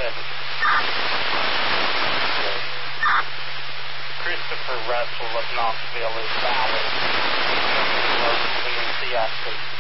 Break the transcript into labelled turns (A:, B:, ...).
A: Christopher Russell of Knoxville is valid. Emergency update.